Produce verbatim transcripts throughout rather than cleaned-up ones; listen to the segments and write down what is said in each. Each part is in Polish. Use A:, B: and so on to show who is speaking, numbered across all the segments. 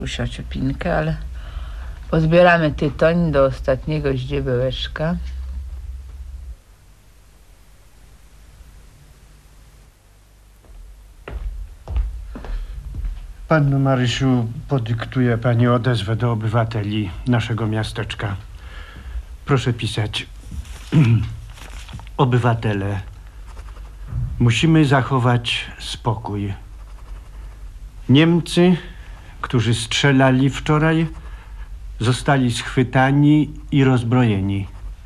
A: siociopinkę, ale pozbieramy tytoń do ostatniego ździebełeczka.
B: Panno Marysiu, podyktuje pani odezwę do obywateli naszego miasteczka. Proszę pisać. Obywatele, musimy zachować spokój. Niemcy, którzy strzelali wczoraj, zostali schwytani i rozbrojeni.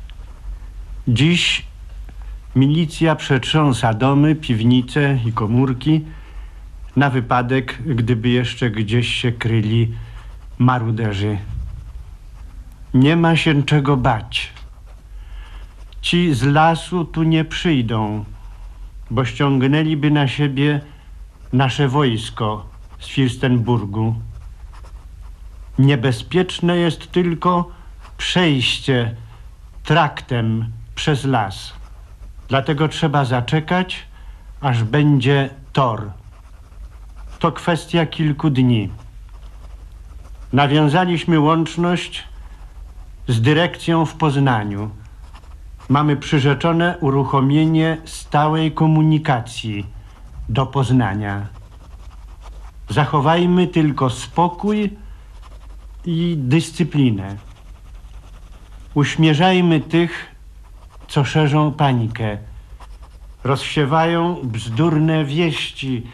B: Dziś milicja przetrząsa domy, piwnice i komórki na wypadek, gdyby jeszcze gdzieś się kryli maruderzy. Nie ma się czego bać. Ci z lasu tu nie przyjdą, bo ściągnęliby na siebie nasze wojsko z Firstenburgu. Niebezpieczne jest tylko przejście traktem przez las. Dlatego trzeba zaczekać, aż będzie tor. To kwestia kilku dni. Nawiązaliśmy łączność z dyrekcją w Poznaniu. Mamy przyrzeczone uruchomienie stałej komunikacji do Poznania. Zachowajmy tylko spokój i dyscyplinę. Uśmierzajmy tych, co szerzą panikę. Rozsiewają bzdurne wieści.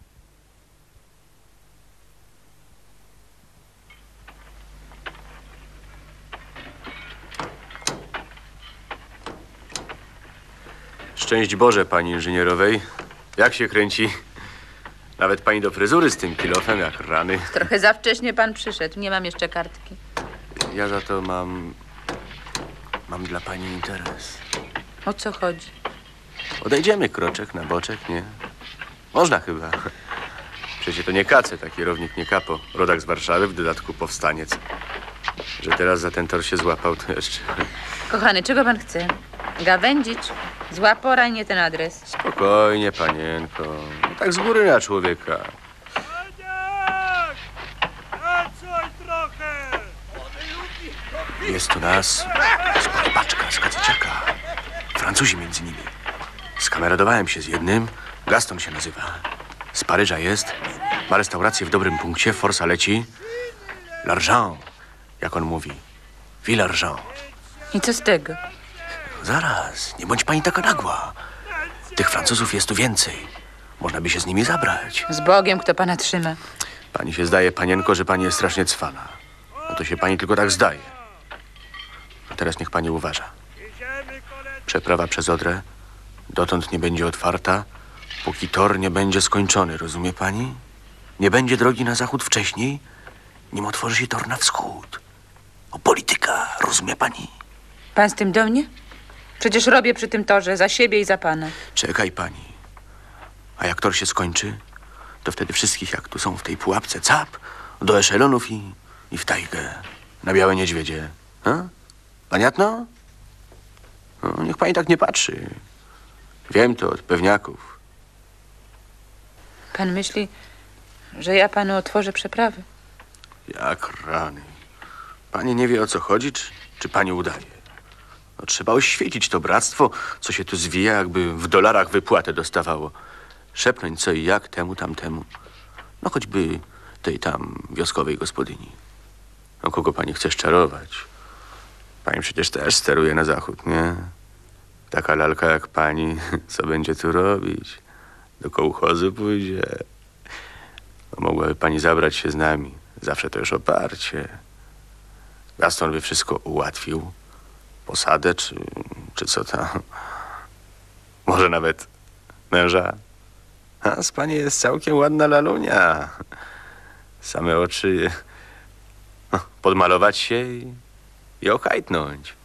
C: Szczęść Boże, pani inżynierowej. Jak się kręci? Nawet pani do fryzury z tym kilofem, jak rany.
A: Trochę za wcześnie pan przyszedł, nie mam jeszcze kartki.
C: Ja za to mam... Mam dla pani interes.
A: O co chodzi?
C: Odejdziemy kroczek na boczek, nie? Można chyba. Przecież to nie kace, taki kierownik nie kapo. Rodak z Warszawy, w dodatku powstaniec. Że teraz za ten tor się złapał, to jeszcze...
A: Kochany, czego pan chce? Gawędzić? Zła pora i nie ten adres.
C: Spokojnie, panienko. No tak z góry na człowieka.
D: Paniak! Zacoń trochę!
C: Jest tu nas spora paczka z kaceciaka. Francuzi między nimi. Skameradowałem się z jednym. Gaston się nazywa. Z Paryża jest. Ma restaurację w dobrym punkcie. Forsa leci. L'argent, jak on mówi. Ville l'argent.
A: I co z tego?
C: Zaraz, nie bądź pani taka nagła. Tych Francuzów jest tu więcej. Można by się z nimi zabrać.
A: Z Bogiem, kto pana trzyma.
C: Pani się zdaje, panienko, że pani jest strasznie cwana. No to się pani tylko tak zdaje. A teraz niech pani uważa. Przeprawa przez Odrę dotąd nie będzie otwarta, póki tor nie będzie skończony, rozumie pani? Nie będzie drogi na zachód wcześniej, nim otworzy się tor na wschód. O, polityka, rozumie pani?
A: Pan z tym do mnie? Przecież robię przy tym torze za siebie i za pana.
C: Czekaj pani. A jak tor się skończy, to wtedy wszystkich, jak tu są w tej pułapce, cap, do eszelonów i, i w tajgę. Na białe niedźwiedzie. Ha? Paniatno? No, niech pani tak nie patrzy. Wiem to od pewniaków.
A: Pan myśli, że ja panu otworzę przeprawy?
C: Jak rany. Pani nie wie, o co chodzi, czy, czy pani udaje? No, trzeba oświecić to bractwo, co się tu zwija, jakby w dolarach wypłatę dostawało. Szepnąć co i jak temu, tamtemu. No choćby tej tam wioskowej gospodyni. No kogo pani chce czarować? Pani przecież też steruje na zachód, nie? Taka lalka jak pani, co będzie tu robić? Do kołchozu pójdzie. No, mogłaby pani zabrać się z nami. Zawsze to już oparcie. Gaston by wszystko ułatwił. Posadę, czy, czy co tam. Może nawet męża. A z pani jest całkiem ładna lalunia. Same oczy no, podmalować się i, i okajtnąć.